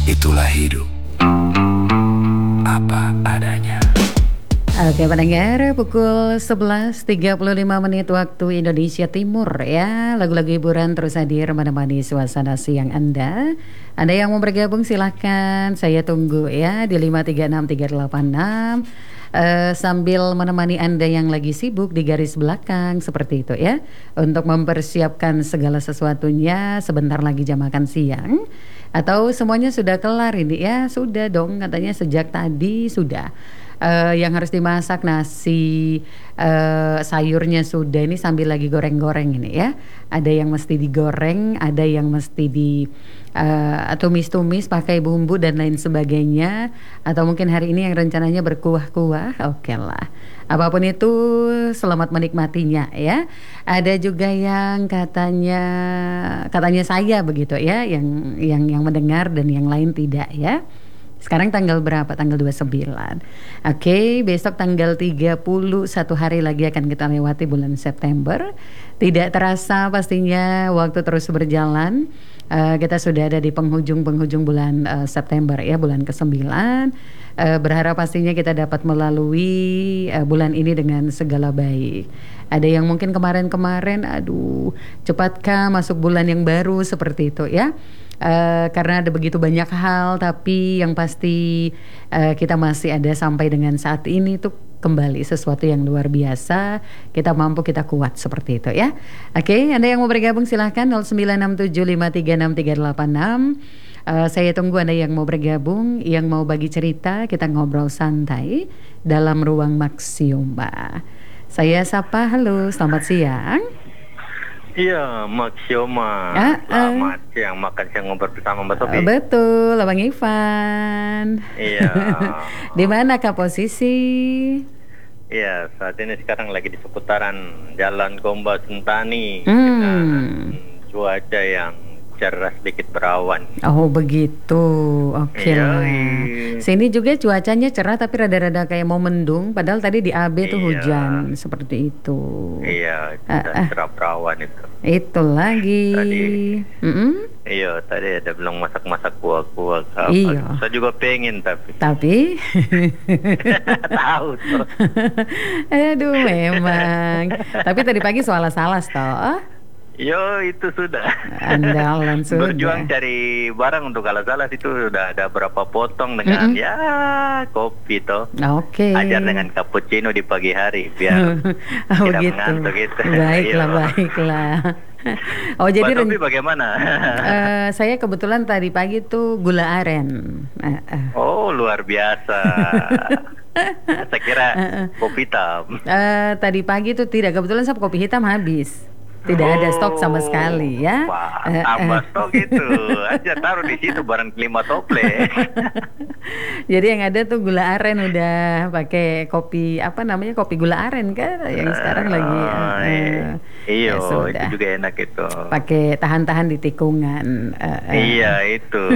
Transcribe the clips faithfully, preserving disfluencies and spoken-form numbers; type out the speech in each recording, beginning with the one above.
Itulah hidup, apa adanya. Oke pendengar, pukul sebelas tiga puluh lima menit waktu Indonesia Timur ya. Lagu-lagu hiburan terus hadir menemani suasana siang Anda. Anda yang mau bergabung silahkan, saya tunggu ya di lima tiga enam tiga delapan enam. Uh, sambil menemani Anda yang lagi sibuk di garis belakang seperti itu ya, untuk mempersiapkan segala sesuatunya sebentar lagi jam makan siang. Atau semuanya sudah kelar ini ya? Sudah dong, katanya sejak tadi sudah. Uh, yang harus dimasak nasi, uh, sayurnya sudah, ini sambil lagi goreng-goreng ini ya. Ada yang mesti digoreng, ada yang mesti di uh, tumis-tumis pakai bumbu dan lain sebagainya. Atau mungkin hari ini yang rencananya berkuah-kuah, oke lah. Apapun itu selamat menikmatinya ya. Ada juga yang katanya katanya saya begitu ya, yang yang yang mendengar dan yang lain tidak ya. Sekarang tanggal berapa? Tanggal dua puluh sembilan. Oke, besok tanggal tiga puluh, satu hari lagi akan kita lewati bulan September. Tidak terasa pastinya waktu terus berjalan. Uh, kita sudah ada di penghujung-penghujung bulan uh, September ya, bulan kesembilan. Uh, berharap pastinya kita dapat melalui uh, bulan ini dengan segala baik. Ada yang mungkin kemarin-kemarin, aduh, cepatkah masuk bulan yang baru seperti itu ya. Uh, karena ada begitu banyak hal, tapi yang pasti uh, kita masih ada sampai dengan saat ini tuh kembali sesuatu yang luar biasa. Kita mampu, kita kuat seperti itu ya. Oke, Anda yang mau bergabung silahkan nol sembilan enam tujuh lima tiga enam tiga delapan enam. Uh, saya tunggu Anda yang mau bergabung, yang mau bagi cerita, kita ngobrol santai dalam ruang Maksioma. Saya sapa, halo, selamat siang. Iya, Maksioma. Ah, Selamat uh, siang, makan siang ngobrol bersama Mbak Sofi. Uh, betul, Abang Ivan. Iya. Di mana kah posisi? Iya, saat ini sekarang lagi di seputaran Jalan Gomba Sentani. Hmm. Dengan cuaca yang cerah sedikit berawan. Oh begitu, oke okay lah. Sini juga cuacanya cerah tapi rada-rada kayak mau mendung. Padahal tadi di A B tuh iya. hujan seperti itu. Iya, uh, uh. cerah berawan itu. Itu lagi. Tadi, mm-hmm. Iya, tadi ada bilang masak-masak kuah-kuah. Iya. Saya juga pengen tapi. Tapi? Tahu tuh. Aduh memang. Tapi tadi pagi salah-salah toh. Yo, itu sudah. Andalan sudah. Berjuang cari barang untuk alas-alas itu sudah ada berapa potong dengan mm-hmm. ya kopi toh. Oke. Okay. Ajar dengan cappuccino di pagi hari biar oh, tidak gitu. mengantuk gitu. Baiklah, baiklah. Oh jadi Pak Topi bagaimana? uh, saya kebetulan tadi pagi tuh gula aren. Uh, uh. Oh luar biasa. Saya kira uh, uh. kopi hitam. Uh, tadi pagi tuh tidak, kebetulan saya kopi hitam habis. Tidak oh, ada stok sama sekali ya. Wah, tambah uh, stok itu. Aja taruh di situ barang kelima tople. Jadi yang ada tuh gula aren, udah pakai kopi apa namanya, kopi gula aren kan yang sekarang uh, lagi. Uh, uh, iya, ya itu juga enak itu. Pakai tahan-tahan di tikungan. Uh, uh. Iya itu.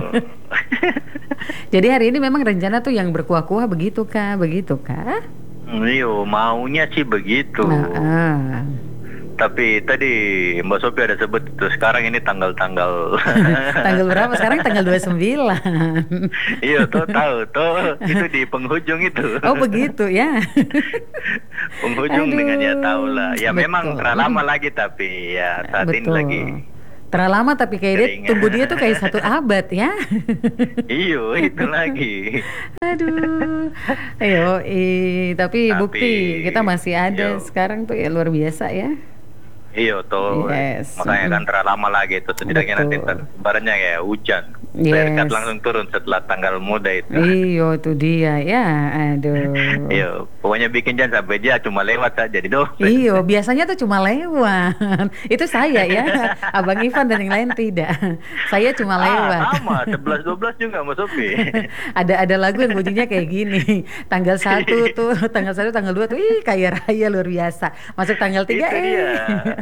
Jadi hari ini memang rencana tuh yang berkuah-kuah begitu kah? Begitu kah? Iya, maunya sih begitu. Nah, uh. Tapi tadi Mbak Sophie ada sebut itu sekarang ini tanggal-tanggal tanggal berapa? Sekarang tanggal dua puluh sembilan. Iya, tuh tahu tuh itu di penghujung itu. Oh begitu ya. Penghujung. Aduh, dengan ya tahu lah. Ya betul. Memang terlalu lama lagi tapi ya saat betul. Ini lagi. Terlalu lama tapi kayak dia tunggu dia tuh kayak satu abad ya. Iyo itu lagi. Aduh. Ayo, i, tapi, tapi bukti kita masih ada iyo. Sekarang tuh ya luar biasa ya. Iya tuh, yes. Makanya kan terlalu lama lagi itu setidaknya nanti sebenarnya ya hujan. Yes. Berkat langsung turun setelah tanggal muda itu. Iya itu dia ya, aduh. Iya, pokoknya bikin jangan sampai dia cuma lewat saja di doh. Iya, biasanya tuh cuma lewat. Itu saya ya, Abang Ivan dan yang lain tidak. Saya cuma lewat. Ah, sama, sebelas dua belas juga Mas Sofi. ada ada lagu yang bunyinya kayak gini. Tanggal satu tuh, tanggal satu, tanggal dua tuh, ih kaya raya luar biasa. Masuk tanggal tiga eh.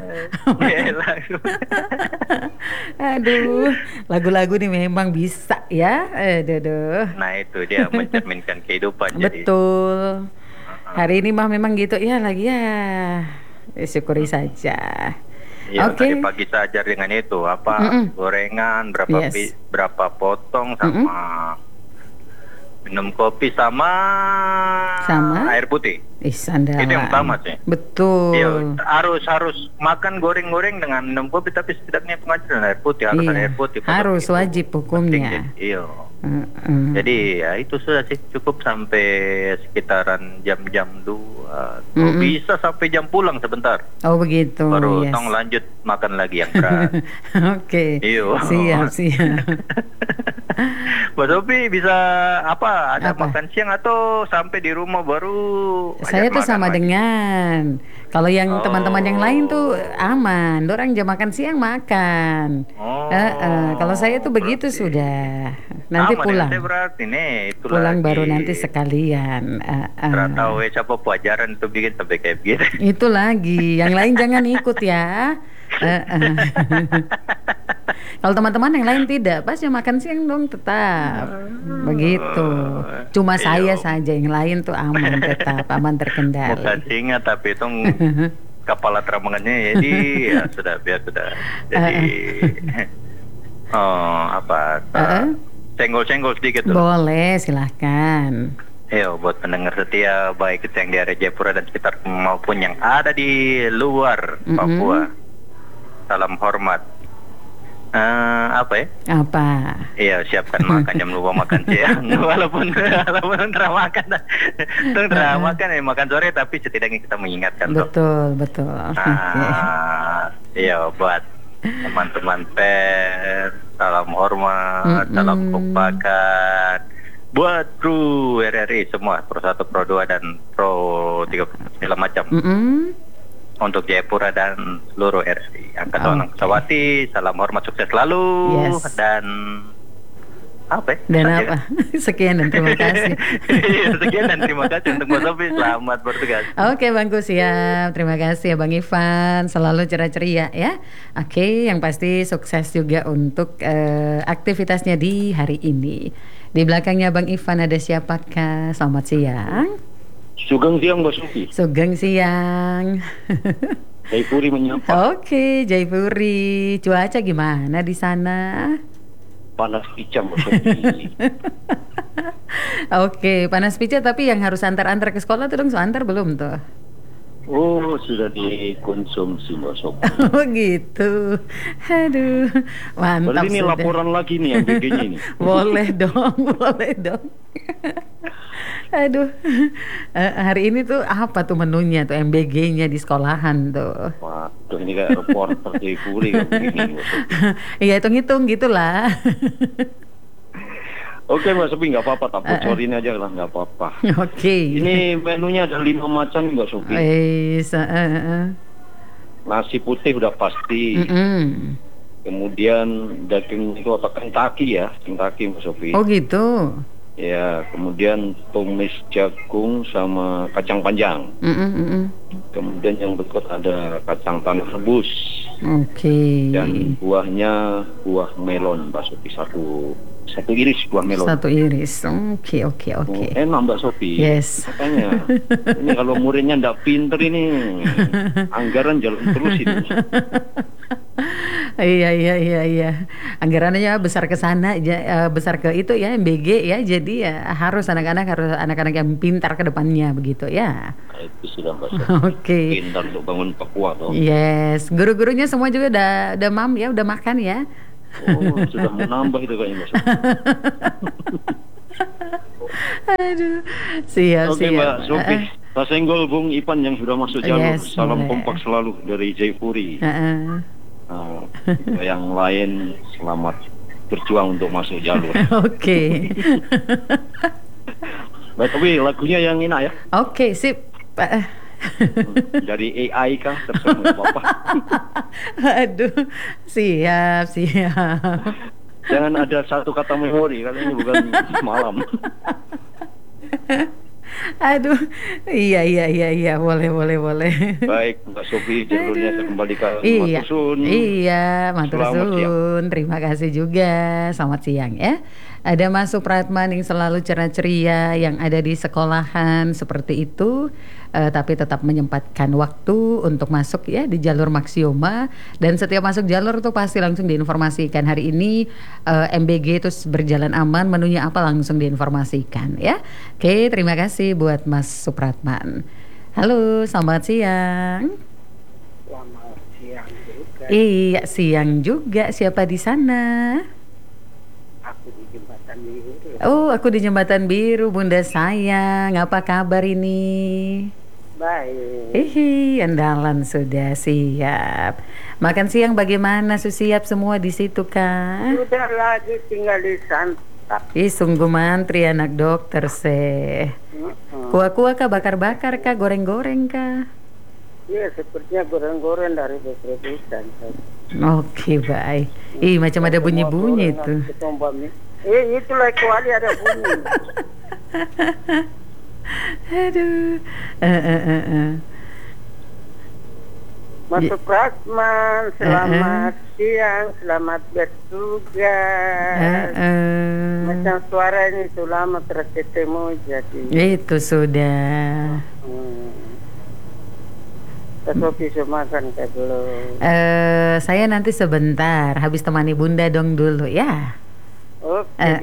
Aduh, lagu-lagu nih memang bisa ya. Aduh, aduh. Nah itu dia mencerminkan kehidupan. Betul. Jadi. Hari ini mah memang gitu ya lagi ya. Syukuri saja. Ya, Oke. tadi pagi saya ajar dengan itu apa Mm-mm. gorengan berapa Yes. pi- berapa potong sama minum kopi sama, Sama? air putih. Ih, andalan. Itu yang utama sih. Betul. Iya, harus harus makan goreng-goreng dengan minum kopi, tapi setidaknya pengajaran air putih harus Iya, ada air putih. harus Itu wajib hukumnya. penting, iya. Mm-mm. Jadi ya itu sudah sih cukup sampai sekitaran jam-jam dua. Oh, Mm-mm. bisa sampai jam pulang sebentar. Oh begitu. Baru Yes. tong lanjut makan lagi yang berat. Oke. Iyo. Siap, siap. Mbak Sofi bisa apa? Ada Apa? makan siang atau sampai di rumah baru? Saya ajak tuh makan sama lagi? dengan kalau yang Oh. teman-teman yang lain tuh aman, dorang jam makan siang makan. Oh. Eh, eh, kalau saya tuh begitu berarti sudah. Nanti aman ya, pulang, saya berarti nih itu pulang lagi. baru nanti sekalian. Eh, eh. Nggak tahu ya siapa pelajaran itu bikin sampai kayak begitu. Itu lagi, yang lain jangan ikut ya. Eh, eh. Kalau teman-teman yang lain tidak, pas jam makan siang dong tetap. Begitu. Cuma Iya. saya saja, yang lain tuh aman tetap, aman Bukan terkendali. singa tapi itu kepala terambangannya jadi ya sudah biar sudah jadi oh apa Uh-uh. senggol-senggol sedikit tuh. Boleh, silahkan. Yo, buat pendengar setia baik itu yang di area Jayapura dan sekitar maupun yang ada di luar Mm-mm. Papua. Salam hormat. Eh, apa ya? Apa? Iya, siapkan makan jam lupa makan siang. walaupun walaupun telah makan, telah makan ya makan sore, tapi setidaknya kita mengingatkan toh. Betul, betul. Oke. Ah, iya buat teman-teman pers, salam hormat, Mm-mm. salam kompakan. Buat kru R R I semua, Pro satu, Pro dua dan Pro tiga segala macam. Mm-mm. Untuk Jayapura dan seluruh R R I. Angkatan Oke. Sawati, salam hormat sukses selalu. Yes. Dan apa ya? Dan Saja. apa? Sekian dan terima kasih. Iya, sekian dan terima kasih untuk Mbak Sofi. Selamat bertugas. Oke Bangku, siap. Terima kasih ya Bang Ivan. Selalu ceria-ceria ya. Oke, yang pasti sukses juga untuk eh, aktivitasnya di hari ini. Di belakangnya Bang Ivan ada siapakah? Selamat siang. Sugeng siang Mbak Sofi. Sugeng siang. Jaipuri menyapa. Oke, Jaipuri. Cuaca gimana di sana? Panas picam Mbak Sofi. Oke, panas pica tapi yang harus antar-antar ke sekolah tuh dong, so antar belum tuh? Oh, sudah dikonsumsi Mbak Sofi. Oh gitu. Aduh, mantap Berarti ini sudah. laporan lagi nih yang B G-nya ini. Boleh dong, boleh dong. Aduh, Eh, hari ini tuh apa tuh menunya tuh M B G-nya di sekolahan tuh? Waduh, ini kayak reporter Jaipuri kayak begini Mbak Sofi. Iya hitung-hitung gitulah. Oke Mbak Sofi, nggak apa-apa, tak bocorin aja lah, nggak apa-apa. Oke. Ini menunya ada lima macam Mbak Sofi. Eh, sa- eh, eh. Nasi putih udah pasti. Mm-mm. Kemudian daging itu apa, Kentucky ya, Kentucky Mbak Sofi. Oh gitu. Ya, kemudian tumis jagung sama kacang panjang. Mm-mm, mm-mm. Kemudian yang berikut ada kacang tanah rebus. Oke. Dan buahnya buah melon Mbak Sofi, satu satu iris buah melon. Satu iris. Oke, oke, oke. Oh, enak Mbak Sofi. Yes. Makanya ini kalau muridnya ndak pinter ini anggaran jalan terus ini. Iya, iya, iya, iya. Anggarannya besar ke sana, ja- eh, besar ke itu ya M B G ya. Jadi ya harus anak-anak harus anak-anak yang pintar ke depannya begitu ya. Nah, itu sudah Mbak Sofi. Oke. Pintar untuk bangun Papua toh. Yes, guru-gurunya semua juga udah udah mam ya, udah makan ya. Oh, sudah menambah itu kayaknya Mbak Sofi. Aduh, siap, Oke siap. Mbak Sofi, Eh, saya senggol Bung Ipan yang sudah masuk jalur. Yes, Salam boleh. kompak selalu dari Jaipuri. eh, eh. Nah, yang lain selamat berjuang untuk masuk jalur. Oke. Baik, tapi lagunya yang enak ya. Oke, sip. Eh, Dari A I kah terserah nggak apa-apa. Aduh, siap, siap. Jangan ada satu kata memori karena ini bukan malam. Aduh, iya, iya, iya, iya, boleh, boleh, boleh. Baik Mbak Sofi, jalurnya saya kembali ke Iya, Matusun. iya, matur Selamat siang. suwun. Terima kasih juga. Selamat siang ya. Ada Mas Supratman yang selalu ceria-ceria, yang ada di sekolahan seperti itu, uh, tapi tetap menyempatkan waktu untuk masuk ya di jalur Maxioma. Dan setiap masuk jalur tuh pasti langsung diinformasikan hari ini uh, M B G itu berjalan aman, menunya apa langsung diinformasikan ya. Oke, terima kasih buat Mas Supratman. Halo, selamat siang. Selamat siang juga. Iya, siang juga. Siapa di sana? Aku di Jembatan Biru. Oh, aku di Jembatan Biru, Bunda sayang. Apa kabar ini? Baik. Hihi, andalan sudah siap. Makan siang bagaimana? Siap semua di situ kan? Sudah lagi tinggal di santap. Ih, sungguh mantri anak dokter seh. Mm-mm. Kuah-kuah kah, bakar-bakar kah, goreng-goreng kah? Ya, sepertinya goreng-goreng dari distribusi. Oke, baik. Ih, macam ada bunyi-bunyi itu. Eh, itulah kuali ada bunyi. Aduh. Eh, eh, eh, eh. Mas Di- Supratman, selamat siang, selamat bertugas. Eh, eh. Macam suara ini sudah lama terketemu jadi. Itu sudah. Hmm. Sofi sudah makan ke belum? Eh, saya nanti sebentar habis temani Bunda dong dulu ya. Oke. Eh,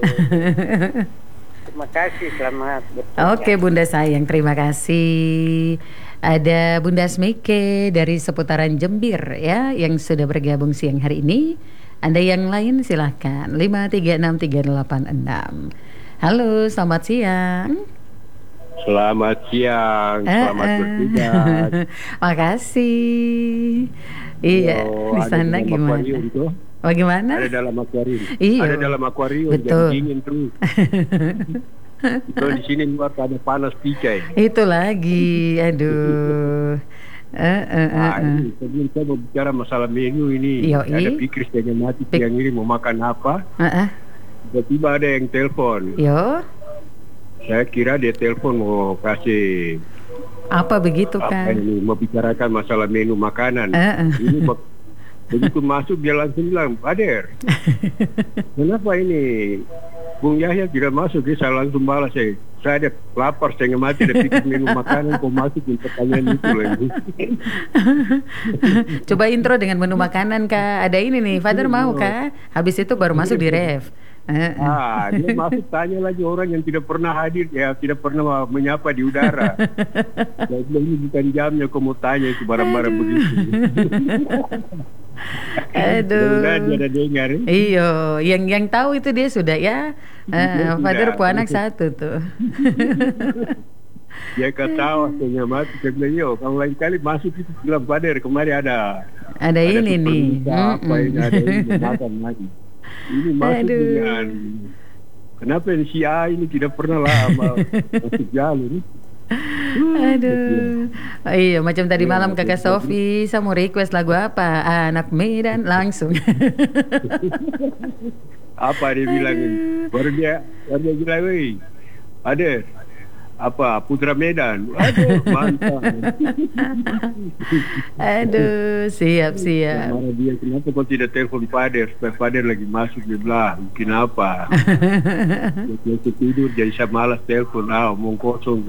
Terima kasih, selamat bertugas. Oke Bunda sayang, terima kasih. Ada Bunda Smike dari seputaran Jembir ya yang sudah bergabung siang hari ini. Anda yang lain silahkan lima tiga enam tiga delapan enam. Halo, selamat siang. Selamat siang, selamat Eh, eh. bertugas. Makasih. Iya, Yo, di ada sana dalam gimana? akuarium tuh. Bagaimana? Ada dalam akuarium. Iya. Ada dalam akuarium, Betul. jadi dingin terus. Kalau di sini luar ada panas picai. Itu lagi, aduh. Eh, eh, eh, Nah, eh. ini sebelum saya mau bicara masalah menu ini, Yoi. ada pikir setengah mati Pik- yang ini mau makan apa? Eh, eh. Tiba-tiba ada yang telepon. Yo, Saya kira dia telepon mau kasih apa begitu apa kan? ini, mau bicarakan masalah menu makanan. Eh, eh. Ini bak- begitu masuk dia langsung bilang, Pader, kenapa ini Bung Yahya tidak masuk? Dia saya langsung balas, saya, saya ada lapar setengah mati, ada pikir menu makanan, kok masuk di pertanyaan itu lagi. Coba intro dengan menu makanan kak. Ada ini nih, Father mau kak? Habis itu baru masuk di ref. Eh, eh. Ah, dia masuk tanya lagi orang yang tidak pernah hadir, ya tidak pernah menyapa di udara. Saya bilang, ini bukan jamnya, kau mau tanya itu barang-barang begitu. Aduh. Mudah-mudahan dia ada dengar. eh. Iyo, yang yang tahu itu dia sudah ya. Eh, Dia Father sudah. pu anak satu tuh. Dia ketawa setengah mati, saya bilang, yo, kalau lain kali masuk itu bilang, Pader, kemarin ada Ada ini super nih. bisa, apa ini, ada ini, makan lagi. Ini masuk Aduh. dengan, kenapa ini si A ini tidak pernah lama masuk jalur. Aduh. Oh, iya, macam tadi Iya, malam betul, kakak betul. Sofi, saya mau request lagu apa? Anak Medan langsung. Apa dia bilang ini? Baru dia, baru dia bilang, weh, ada apa Putra Medan. Aduh, mantap. Aduh, siap siap. Marah dia, kenapa kau tidak telepon Pader? Supaya Pader lagi masuk, dia bilang, kenapa? Dia dia tidur, jadi saya malas telepon, ah, omong kosong.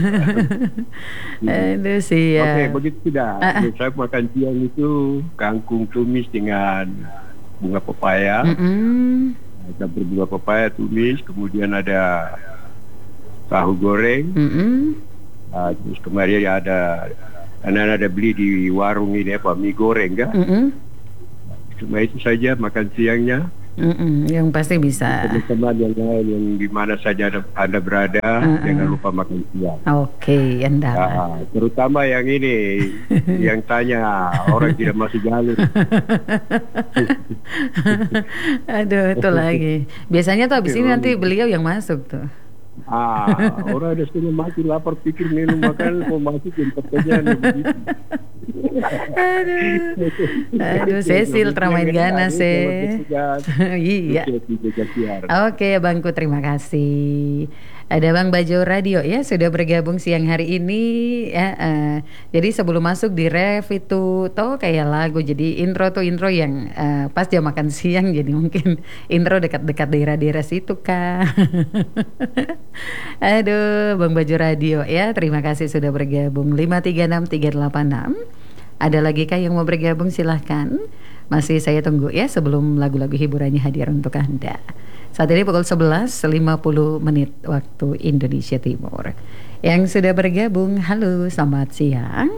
Aduh, Oke, siap. begitu sudah. Ah, ah. Saya makan siang itu kangkung tumis dengan bunga pepaya. Mm-mm. Ada berbunga pepaya tumis, kemudian ada tahu goreng. Mm-mm. Ah, terus kemarin ada anak-anak ada beli di warung ini apa mie goreng kan? Mm-mm. Cuma itu saja makan siangnya. Mm-mm. Yang pasti bisa. Teman-teman yang lain yang di mana saja ada, anda berada, Ah, ah. jangan lupa makan siang. Oke, andalan. Ah, terutama yang ini, yang tanya orang tidak masuk jalur. Aduh, itu lagi. Biasanya tuh habis ini nanti beliau yang masuk tuh. Ah, orang ada setengah mati lapar pikir minum makan mau masukin pekerjaan begitu. Aduh, aduh, Cecil teramain ganas eh. Iya. Oke, Bangku, terima kasih. Ada Bang Bajo Radio ya, sudah bergabung siang hari ini ya. Uh, jadi sebelum masuk di ref itu toh kayak lagu, jadi intro tuh intro yang uh, pas jam makan siang, jadi mungkin intro dekat-dekat daerah-daerah situ kah. Aduh, Bang Bajo Radio ya, terima kasih sudah bergabung. Lima tiga enam tiga delapan enam. Ada lagi kah yang mau bergabung? Silahkan. Masih saya tunggu ya sebelum lagu-lagu hiburannya hadir untuk Anda. Saat ini pukul sebelas lima puluh menit waktu Indonesia Timur. Yang sudah bergabung, halo, selamat siang.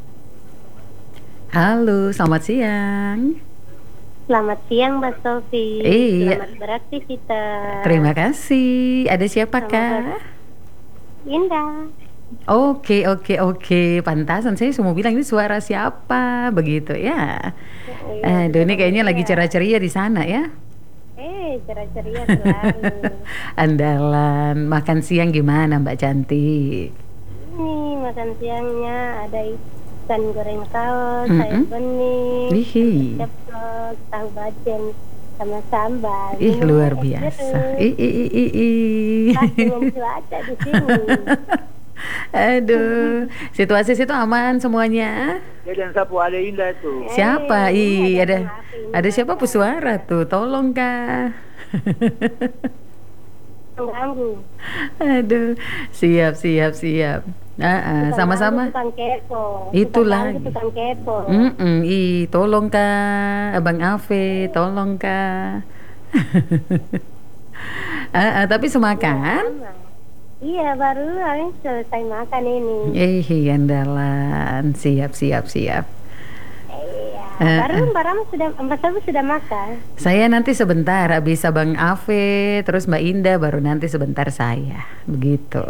Halo, selamat siang. Selamat siang Mbak Sofi. Iya. Selamat beraktivitas. Terima kasih. Ada siapakah? Indah. Oke, oke, oke. Pantasan saya semua bilang ini suara siapa begitu ya. Iya, Aduh, ini kayaknya lagi ceria-ceria di sana ya. Eh, ceria-ceria selalu. Andalan. Makan siang gimana Mbak Cantik? Ini makan siangnya ada ikan goreng saus, Mm-mm. sayur bening, Ihi. ceplok, tahu bacem sama sambal. Ih, Minum luar es biasa. jeruk. Ih, ih, ih, ih, ih. Pas dengan cuaca di sini. Aduh, situasi situ aman semuanya. Dan sapu ada Indah tuh. Siapa? Eh, ini Ih, ada maafin, ada siapa Mbak. pesuara tuh? Tolong Kak. Mengganggu. Aduh, siap, siap, siap. Ah, ah, Tukang sama-sama. ganggu, tukang kepo. Itu Tukang lagi. ganggu, tukang kepo. Mm-mm, ih, tolong Kak, Abang Ave, tolong Kak. ah, ah, tapi semakan. Sama. Iya, baru habis selesai makan ini. Eh, andalan, siap, siap, siap. Iya. Eh, Baru Mbak Ram sudah, Mbak Sofi sudah makan. Saya nanti sebentar, habis Abang Ave, terus Mbak Indah, baru nanti sebentar saya, begitu.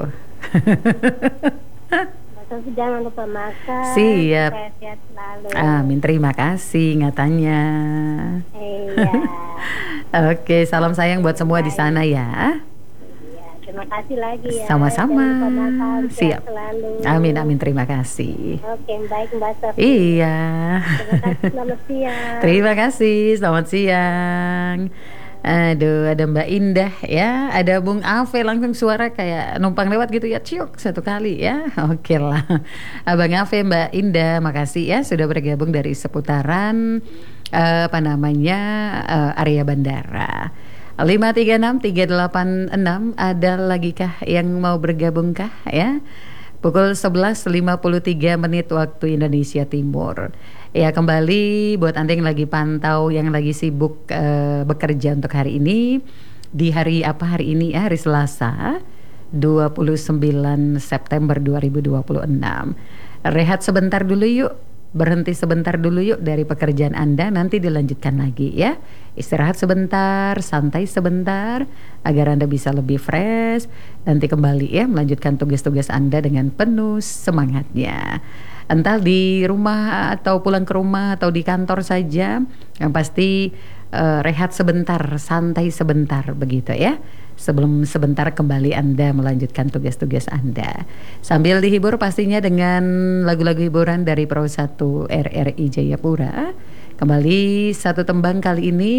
Mbak Sofi jangan lupa makan. Siap. Sehat-sehat selalu. Amin, terima kasih ingatannya. Iya. Oke, salam sayang buat semua di sana ya. Iya, terima kasih lagi ya. Sama-sama. Jangan lupa makan, sehat Siap. selalu. Amin, amin, terima kasih. Oke, baik Mbak Sofi. Iya. Terima kasih, selamat siang. Terima kasih, selamat siang. Aduh, ada Mbak Indah ya, ada Bung Ave langsung suara kayak numpang lewat gitu ya, ciuk satu kali ya. Oke lah, Abang Ave, Mbak Indah, makasih ya sudah bergabung dari seputaran eh, apa namanya eh, area bandara. lima tiga enam tiga delapan enam, ada lagi kah yang mau bergabung kah ya? Pukul sebelas lima puluh tiga menit waktu Indonesia Timur. Ya, kembali buat Anda yang lagi pantau, yang lagi sibuk uh, bekerja untuk hari ini. Di hari apa hari ini ya? Hari Selasa dua puluh sembilan September dua ribu dua puluh enam. Rehat sebentar dulu yuk. Berhenti sebentar dulu yuk dari pekerjaan Anda, nanti dilanjutkan lagi ya. Istirahat sebentar, santai sebentar agar Anda bisa lebih fresh. Nanti kembali ya melanjutkan tugas-tugas Anda dengan penuh semangatnya. Entah di rumah atau pulang ke rumah atau di kantor saja, yang pasti uh, rehat sebentar, santai sebentar begitu ya. Sebelum sebentar kembali Anda melanjutkan tugas-tugas Anda. Sambil dihibur pastinya dengan lagu-lagu hiburan dari Pro satu R R I Jayapura. Kembali satu tembang kali ini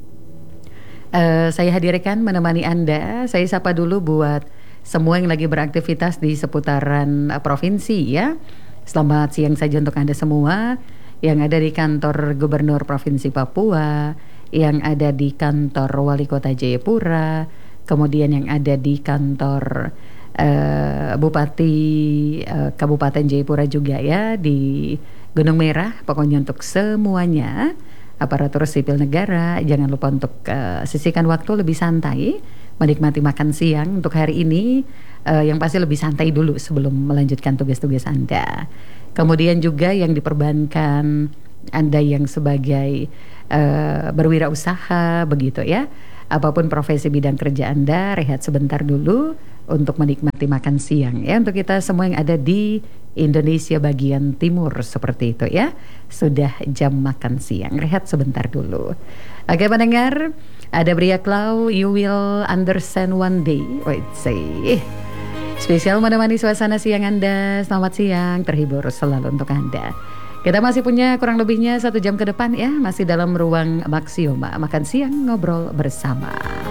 uh, saya hadirkan menemani Anda. Saya sapa dulu buat semua yang lagi beraktivitas di seputaran uh, provinsi ya. Selamat siang saja untuk Anda semua yang ada di kantor Gubernur Provinsi Papua, yang ada di kantor Wali Kota Jayapura, kemudian yang ada di kantor uh, Bupati uh, Kabupaten Jayapura juga ya, di Gunung Merah. Pokoknya untuk semuanya aparatur sipil negara, jangan lupa untuk uh, sisihkan waktu lebih santai, menikmati makan siang untuk hari ini. Uh, yang pasti lebih santai dulu sebelum melanjutkan tugas-tugas Anda. Kemudian juga yang diperbankan, Anda yang sebagai uh, berwirausaha begitu ya, apapun profesi bidang kerja Anda, rehat sebentar dulu untuk menikmati makan siang ya, untuk kita semua yang ada di Indonesia bagian timur seperti itu ya. Sudah jam makan siang, rehat sebentar dulu. Oke pendengar, ada Bria Klau, You Will Understand One Day. Wait, say spesial menemani suasana siang Anda. Selamat siang, terhibur selalu untuk Anda. Kita masih punya kurang lebihnya satu jam ke depan ya, masih dalam ruang Maxioma, makan siang ngobrol bersama.